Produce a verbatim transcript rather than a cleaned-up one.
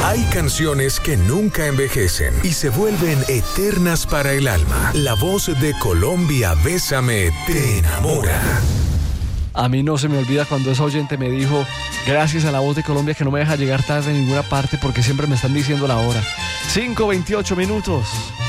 Hay canciones que nunca envejecen y se vuelven eternas para el alma. La voz de Colombia, Bésame, te enamora. A mí no se me olvida cuando esa oyente me dijo, gracias a la voz de Colombia que no me deja llegar tarde en ninguna parte porque siempre me están diciendo la hora. cinco veintiocho minutos.